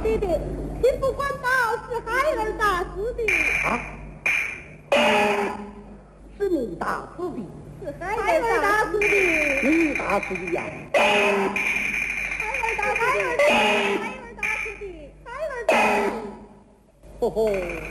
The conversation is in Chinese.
你的，听不管到是海尔大师的。 是你大师的， 是海尔大师的， 你大师的呀。 海尔大师的， 吼吼。